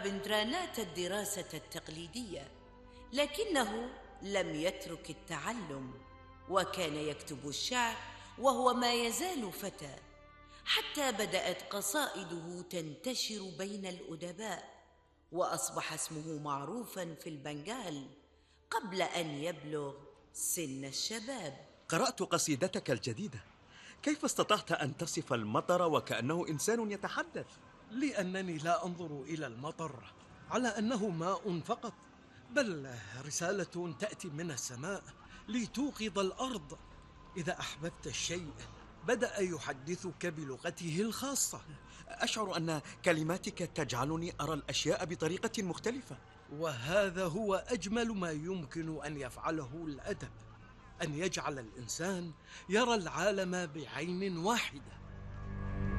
رابندرانات الدراسة التقليدية، لكنه لم يترك التعلم، وكان يكتب الشعر وهو ما يزال فتى، حتى بدأت قصائده تنتشر بين الأدباء، وأصبح اسمه معروفا في البنغال قبل أن يبلغ سن الشباب. قرأت قصيدتك الجديدة. كيف استطعت أن تصف المطر وكأنه إنسان يتحدث؟ لأنني لا أنظر إلى المطر على أنه ماء فقط، بل رسالة تأتي من السماء لتوقظ الأرض. إذا أحببت الشيء بدأ يحدثك بلغته الخاصة. أشعر أن كلماتك تجعلني أرى الأشياء بطريقة مختلفة. وهذا هو أجمل ما يمكن أن يفعله الأدب، أن يجعل الإنسان يرى العالم بعين واحدة.